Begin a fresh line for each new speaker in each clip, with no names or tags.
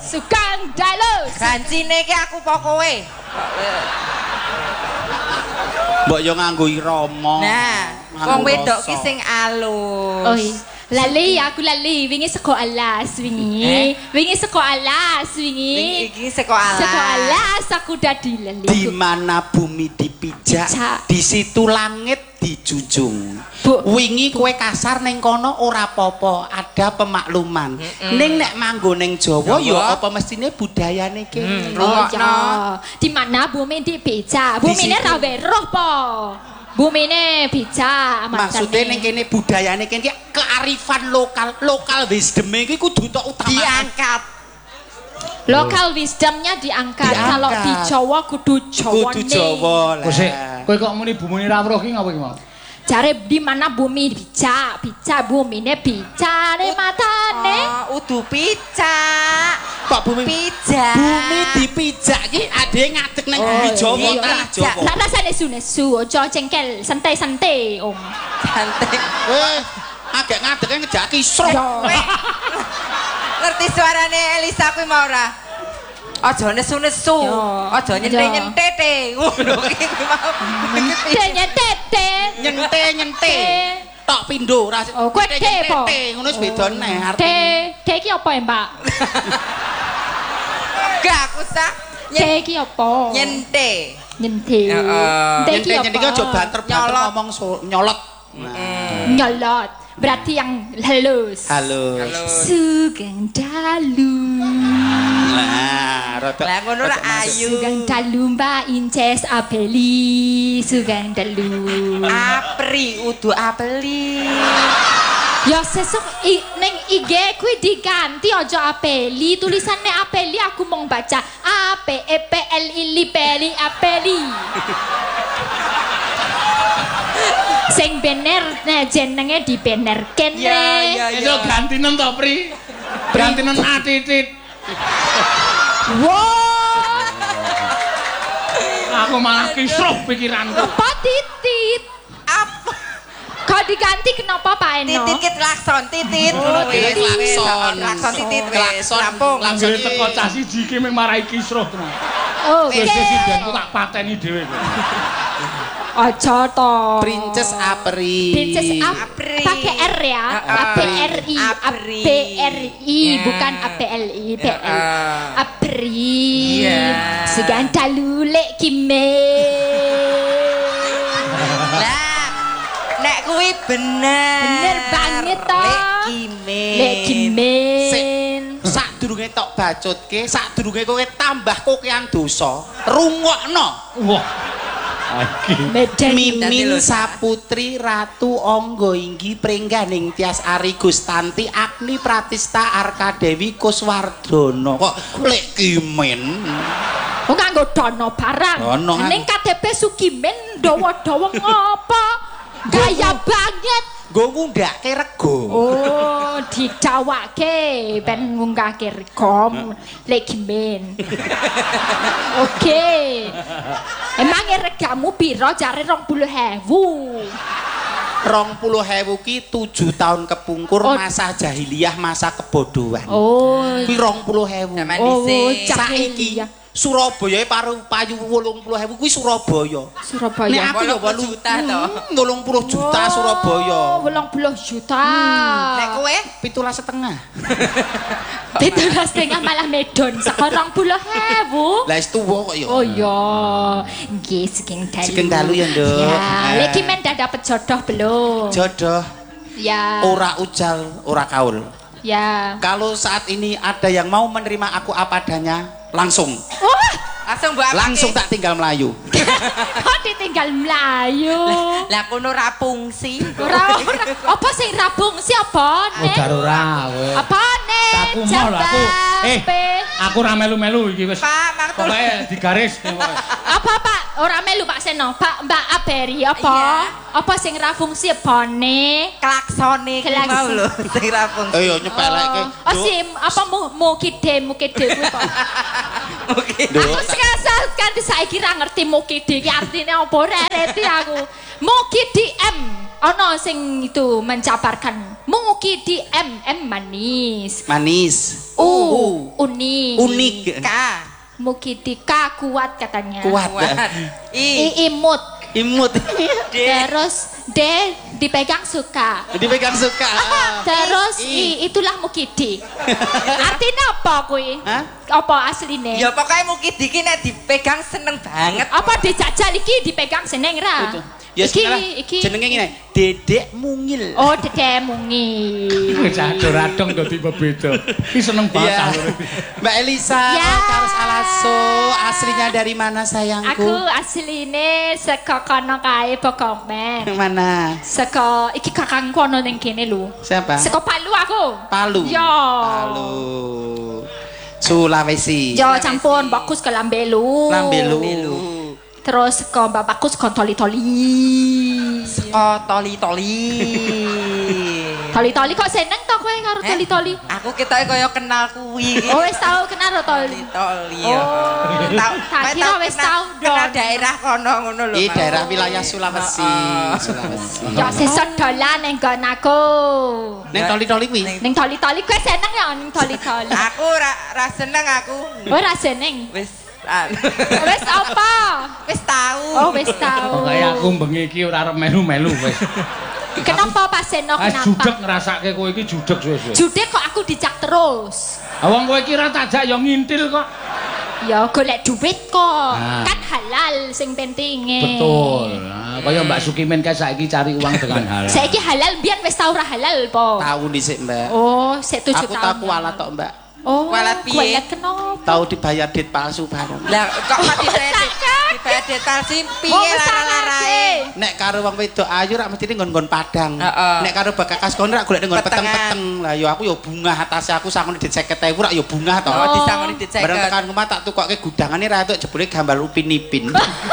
Sugeng dalu.
Gancine iki aku apa kowe?
Mbok yo nganggo irama.
Nah, wong wedok ki sing alus.
Oh iya. Lali aku lali wingi seko alas wingi. Wingi seko alas wingi.
Iki seko alas.
Seko alas aku dadi lali.
Di mana bumi dipijak, di situ langit dijunjung. Wingi kowe kasar ning kono ora apa-apa, ada pemakluman. Ning nek manggon ning Jawa ya apa mestine budayane kene.
Rungokno. Di mana bumi dipijak, bumine ra weruh po. Bumine bijak
maksudnya ning kene budayane kene kearifan lokal wisdom iki kudu tok utama
diangkat.
Lokal wisdomnya diangkat. Kalau di Jawa kudu Jawane.
Kudu Jawa lah.
Kowe kok muni bumine ra weruh ki ngapa iki mau?
Jare di mana bumi bijak, bijak bumine bijak ne matane.
Udu pijak.
Kok bumi
pijak?
Bumi dipijak iki ade ngadeg nang bumi Jawa, tanah Jawa.
Lah rasane nesu, aja cengkel, santai-santai, Om.
Santai.
Agak ngadeg ngejak kisruh.
Ngerti suarane Elisa kuwi mau ora? Aja nesu-nesu. Aja nyente-nyente. Ngono ki mau.
Nyente-nyente.
Nyente-nyente. Tok pindho ora.
Kowe te
ngono wis beda neh
artine. Te iki apa, Mbak?
Gak aku sak.
Te iki apa?
Nyente.
Nyente.
Nyente iki aja banter-banter ngomong nyolot.
Nyolot. Berarti yang halus.
Halus.
Sugeng dalu.
Nah,
lah ngono ra ayu.
Sugeng dalu Mbak Inces Apeli. Sugeng dalu.
Apri udu apeli.
Ya sesuk ning IG kuwi diganti aja Apeli. Tulisannya Apeli aku mau baca A P E P L I L Peli Apeli. Sing bener jenenge dibenerken le.
Itu gantinen to, Pri. Gantinen atitit.
Wow.
Aku malah kisruh pikiranku.
Apa titit?
Apa?
Kau diganti kenapa Pak Eno?
Titit ki klakson, titit. Klakson titit
klakson
rampung.
Langsung teko cah siji ki mung marai kisruh tenan.
Oke.
Presidenku tak pateni dhewe.
Aja to.
Princess Apri.
Princess Apri. Pakai R ya. APRI. APRI bukan APLI. PL. Apri. Segan dalu lek kime.
Lah, nek kuwi bener.
Bener banget to.
Lek kimen.
Lek kimen.
Sadurunge tok bacutke, sadurunge kowe tambah kokean dosa. Rungokno.
Wah.
Mimin Saputri Ratu Angga Inggi Prengganing Tias Ari Gustanti Agni Pratista Arkadewi Kuswardono. Kok lek kimen?
Kok nganggo dono barang. Ning KTP Sukimen dawa-dawa ngopo? Gaya banget.
Nggo ngundhake rego.
Oh, didawake ben ngunggahke regom lek kimen. Oke. Emang regamu piro jare 20.000?
20.000 ki 7 tahun kepungkur masa jahiliyah, masa kebodohan.
Oh,
kuwi 20.000.
Oh,
saiki Surabaya payu 80.000 kuwi Surabaya.
Surabaya.
Nek aku ya 8 juta to. 80 juta Surabaya.
80 juta.
Nek kowe
17,5.
17,5 malah medon sekarang 20.000.
Lah wis tuwa kok ya.
Oh iya. Nggih Sugeng dalu.
Sugeng dalu ya, Nduk.
Ya, lek men dah dapat jodoh belum?
Jodoh.
Ya.
Ora ujal, ora kaul.
Ya.
Kalau saat ini ada yang mau menerima aku apa adanya, langsung.
Langsung mbok
langsung tak tinggal Melayu.
Kok ditinggal Melayu?
Lah kono ra fungsi.
Ora apa sing ra fungsi apa nek?
Ora kowe.
Apa nek?
Aku mau lah aku. Aku ora melu-melu iki wis.
Pak, matur.
Pokoke digaris.
Apa Pak? Ora melu Pak Seno. Pak Mbak Aberi apa? Apa sing ra fungsi bone?
Klaksone iki mau lho sing ra fungsi.
Ayo nyepelekke.
Oh si apa mukide kuwi Pak.
Oke.
Aku sekasar kan saiki ra ngerti mukide iki artine apa rereti aku. Mukidi M. ono sing itu menjabarkan Mukidi M manis.
Manis.
Unik.
K.
Mukidi K kuat katanya.
Kuat.
Imut.
Terus
D dipegang suka. Terus itulah Mukidi. Artinya apa kuwi? Apa asline?
Ya pokoknya Mukidi ki nek dipegang seneng banget.
Apa dijajal iki dipegang seneng ra?
Ya iki jenenge ngene, Dedek Mungil.
Oh, Dedek Mungil.
Wis ador-adong dadi beda. Ki seneng banget.
Mbak Elisa, Karos Alaso, aslinya dari mana sayangku?
Aku asline saka kono kae Bokomen.
Mana?
Saka iki kakangku ono ning kene lho.
Siapa?
Saka Palu aku.
Palu.
Yo.
Palu. Sulawesi.
Yo campur bagus ke Lambelu. Terus ke Mbak Bagus ke Toli-Toli.
Saka Toli-Toli.
Toli-Toli kok seneng to kowe karo Toli-Toli?
Aku ketoke kaya kenal kuwi.
Oh wis tau kenal Toli.
Toli.
Oh. Tak kira wis tau
kenal daerah kono ngono lho.
Di daerah wilayah Sulawesi.
Ya sesuk dolan ning nggon aku.
Ning Toli-Toli kuwi.
Ning Toli-Toli kowe seneng ya ning Toli-Toli.
Aku ora seneng aku.
Oh ora seneng.
Wis
Wis apa?
Wis tahu.
Oh, wis tahu.
Pokoke aku bengi iki ora arep melu-melu wis.
Kenapa Pak Seno kenapa?
Judeg ngrasake kowe iki judeg wis.
Judeg kok aku dijak terus.
Wong kowe iki ra tajak ya ngintil kok.
Ya golek duit kok. Kan halal sing pentinge.
Betul. Kaya Mbak Sukimin kae saiki cari uang dengan halal.
Saiki halal biyen wis tau ora halal po.
Tahu dhisik, Mbak.
Oh, sik 7 tahun.
Aku tak kualat tok, Mbak.
Oh,
kualat piye?
Kualat kenapa?
Tahu dibayar dit palsu bareng.
Lah kok mati dibayar dit palsu piye lara-larae?
Nek karo wong wedok ayu rak mestine nggon-nggon padang. Nek karo bakakas kono rak golek nggon peteng-peteng. Lah ya aku ya bungah atase aku sakone dit 50.000 rak ya bungah to.
Oh, disangoni dit 50.
Bareng tekan omah tak tukokke gudangane ra entuk jebule gambar Upin-Ipin.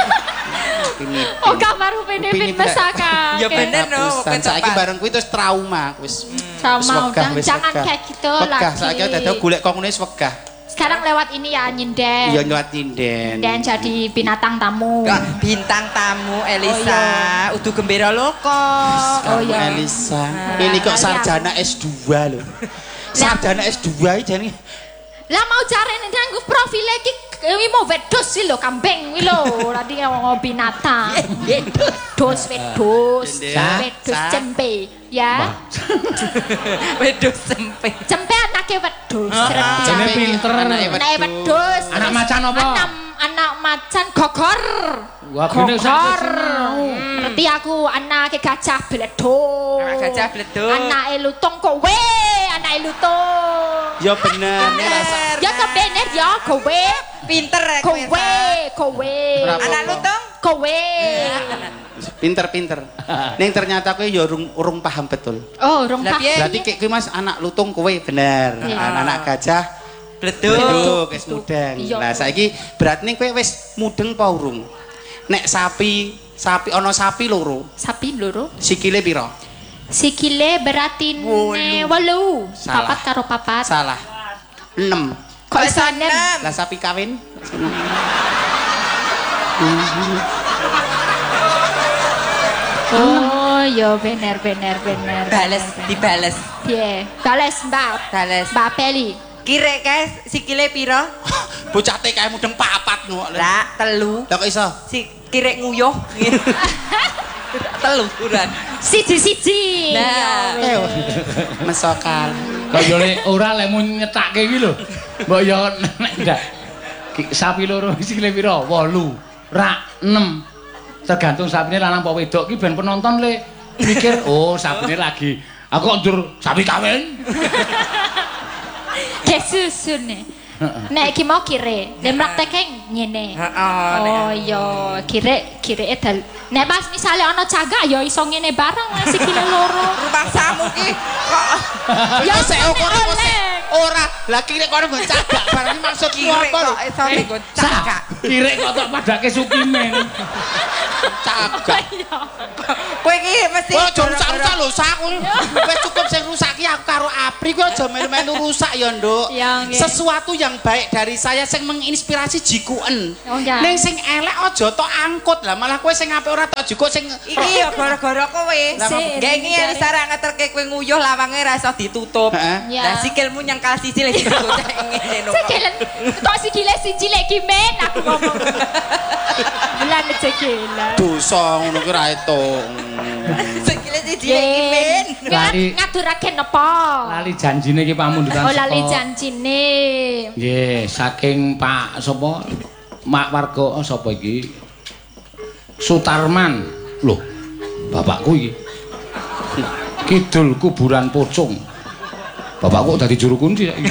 Oh, gambar Upin-Ipin mesaka.
Ya bener no,
saiki bareng kuwi terus trauma wis.
Trauma jangan kayak gitu lagi.
Saiki dadak golek kok ngene wis wegah.
Sekarang lewat ini ya nyinden.
Iya lewat nyinden.
Dan jadi binatang tamu.
Bintang tamu Elisa, udu gembira lho kok.
Oh iya Elisa. Ini kok sarjana S2 lho. Sarjana S2 iki jane.
Lah mau carane nang profil iki mau wedhus sih lho kambing kuwi lho, ora di binatang. Wedhus cempe, ya.
Wedhus cempe.
Cempe anake wedhus.
Jane pinter
anake wedhus.
Anak macan apa?
Anak macan gogor.
Wah, gene sak
ngerti aku anake gajah bledok.
Gajah bledok.
Anake lutung kowe, anake lutung.
Ya bener.
Ya kebener ya kowe.
Pinter
kowe.
Anak lutung
kowe.
Pinter. Ning ternyata kowe ya urung paham betul.
Oh, urung paham.
Berarti kowe Mas anak lutung kowe bener. Anak gajah bleduk wis mudeng. Lah saiki berarti ning kowe wis mudeng apa urung? Nek sapi ana sapi loro.
Sapi loro?
Sikile pira?
Sikile beratine 8. Papat karo papat.
Salah. 6.
Kok iso 6?
Lah sapi kawin.
Oh, ya bener.
Dibales.
Piye? Bales, Mbak. Mbak Peli.
Kirek kae sikile pira?
Bocah TK mudeng 4 ngono.
Lah, 3.
Lah kok iso?
Si kirek nguyuh. 3 ukuran.
Siji.
Nah,
mesokal.
Kaya ora lek mun nyetakke iki lho. Mbok yo nek ndak. Sapi loro sikile pira? 8. Rak 6. Tergantung sapine lanang apa wedok ki ben penonton le mikir, oh sapine lagi. Aku kok ndur sapi kawin.
Kesusune. Nek iki mau kire, nek praktekke ngene. Oh iya, kire edal. Nek pas misale ana cagak ya iso ngene bareng sikile loro.
Rumah samu ki kok
ya sik
ora. Lah kire kono nggon cagak bareng maksudmu apa lho?
Iso nggon cagak.
Kire kok tok padake Sukimin.
Cagak.
Kowe iki mesti
oh jom sak lho sak wis cukup sing ngerusaki aku karo Apri kuwi aja melu-melu rusak ya, Nduk. Sesuatu yang baik dari saya sing menginspirasi jikuen. Ning sing elek aja tok angkut lah, malah kowe sing apik ora tok jikuk sing
iki ya gara-gara kowe. Nggih iki yen sareng ngeterke kowe nguyuh lawange ra iso ditutup. Lah sikilmu nyangkal siji lek dicocek ngene lho.
Sikilen tok sikile siji lek men aku ngomong. Bulan cekilan.
Dosa ngono ki ra etung.
Sikile siji lek men.
Ngaturake napa?
Lali janjine iki pamundutan.
Oh lali janjine.
Nggih, saking Pak sapa? Mak warga sapa iki? Sutarman. Loh, bapakku iki. Kidul kuburan pocong. Bapakku dadi juru kunci saiki.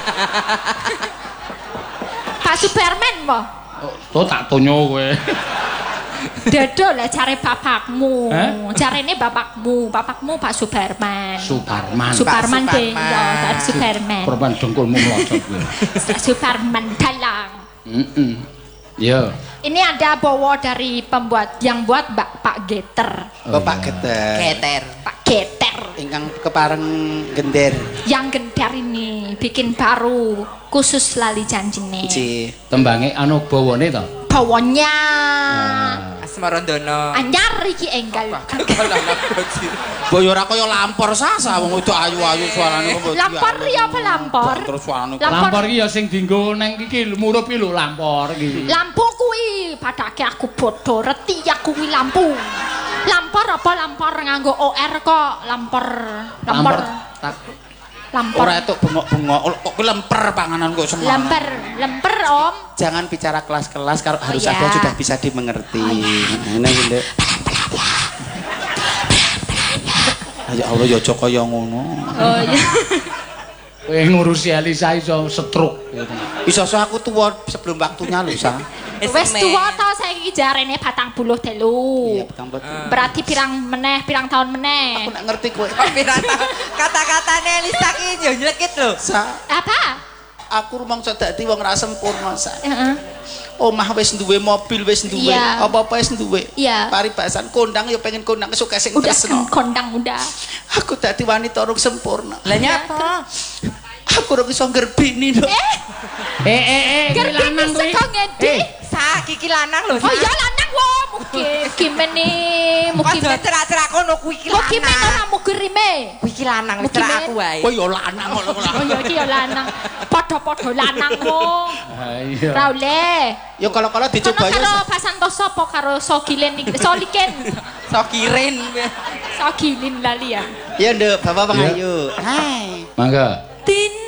Pak Superman mo?
Oh, tak tonyo kowe.
Dedo lah cari bapakmu. Carane bapakmu Pak Superman. Superman deh, ya, Pak Superman.
Superman dengkulmu melocot kowe.
Superman dalang.
Ya.
Ini ada bawa dari pembuat yang buat Pak Geter.
Bapak Geter.
Pak Geter.
Ingkang kepareng gender.
Yang gender ini bikin baru khusus lali janjine.
Tembange anu bawane to?
Bawanya.
Asmarandono.
Anyar iki enggal.
Boyo ora kaya lampor sasa wong itu ayu-ayu suarane kok.
Lampor ya apa lampor?
Terus suarane.
Lampor iki ya sing dienggo ning iki murup iki lho lampor iki.
Lampu kuwi padake aku bodho reti aku kuwi lampu. Lampor apa lampor nganggo OR kok lampor. Lampor.
Ora etuk bengok-bengok kok lemper panganan kok semua.
Lemper Om.
Jangan bicara kelas-kelas kalau harus ada sudah bisa dimengerti. Ini Nduk. Ya Allah ya aja kaya ngono.
Oh iya.
Kowe ngurusi Elisa iso stroke.
Iso aku tuwa sebelum waktunya lho, Sa.
Wes tuwa to saiki jarene 43.
Iya, 43.
Berarti pirang tahun meneh.
Aku nek ngerti kowe.
Pirang tahun. Kata-katane Elisa ki yo nyelekit lho.
Sa.
Apa?
Aku rumangsa dadi wong ra sempurna, Sa.
Heeh.
Omah wis duwe, mobil wis duwe, apa-apa wis duwe. Paribasan kondang ya pengen kondang suka sing tresno.
Kondang udah.
Aku dadi wanita rung sempurna.
Lah nyapa?
Aku rung iso ngerbini lho.
Iki lanang kuwi.
Sa iki lanang lho.
Oh iya lanang wong mugi mene mugi
cerak-cerak kono kuwi iki lanang.
Mugi men ora mugirime.
Kuwi iki lanang wis cerak aku wae.
Oh ya lanang kok.
Oh iya iki ya lanang. Padha-padha lanang wong.
Ha iya.
Ra oleh.
Ya kalau dicoba ya.
Karo Pasantoso apa karo Sogilen iki? Soliken.
Sogilin
lali ya.
Ya Nduk, Bapak Pangayu. Hai.
Mangga.
Tin